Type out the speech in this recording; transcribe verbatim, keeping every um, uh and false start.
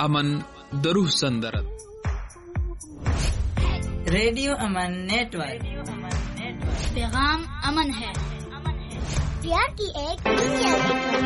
अमन दरुह संदरत radio अमन network पैगाम अमन है, प्यार की एक